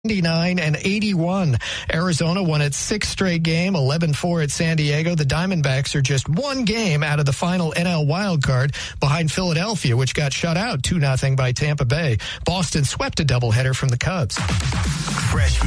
79 and 81. Arizona won its sixth straight game, 11-4 at San Diego. The Diamondbacks are just one game out of the final NL wildcard behind Philadelphia, which got shut out 2-0 by Tampa Bay. Boston swept a doubleheader from the Cubs. Fresh